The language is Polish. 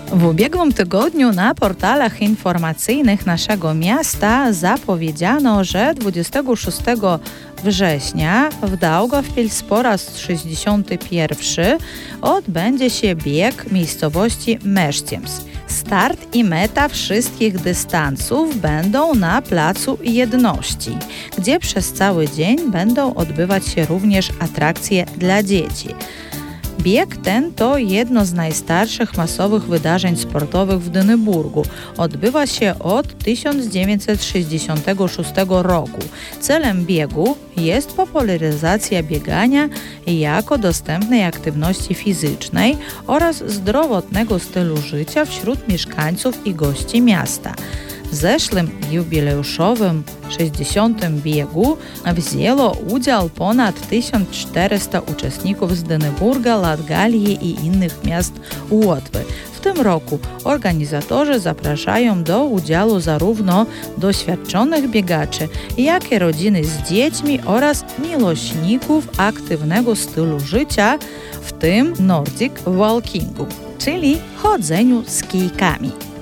W ubiegłym tygodniu na portalach informacyjnych naszego miasta zapowiedziano, że 26 września w Daugavpils po raz 61 odbędzie się bieg miejscowości Meszciems. Start i meta wszystkich dystansów będą na Placu Jedności, gdzie przez cały dzień będą odbywać się również atrakcje dla dzieci. Bieg ten to jedno z najstarszych masowych wydarzeń sportowych w Dyneburgu. Odbywa się od 1966 roku. Celem biegu jest popularyzacja biegania jako dostępnej aktywności fizycznej oraz zdrowotnego stylu życia wśród mieszkańców i gości miasta. W zeszłym jubileuszowym 60. biegu wzięło udział ponad 1400 uczestników z Dyneburga, Latgalii i innych miast Łotwy. W tym roku organizatorzy zapraszają do udziału zarówno doświadczonych biegaczy, jak i rodziny z dziećmi oraz miłośników aktywnego stylu życia, w tym Nordic Walkingu, czyli chodzeniu z kijkami.